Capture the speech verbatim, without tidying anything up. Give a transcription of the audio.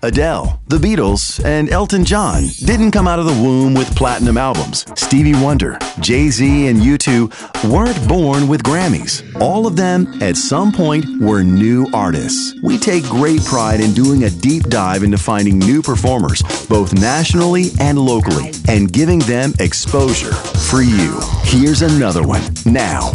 Adele, the Beatles, and Elton John didn't come out of the womb with platinum albums. Stevie Wonder, Jay-Z, and U two weren't born with Grammys. All of them, at some point, were new artists. We take great pride in doing a deep dive into finding new performers, both nationally and locally, and giving them exposure for you. Here's another one now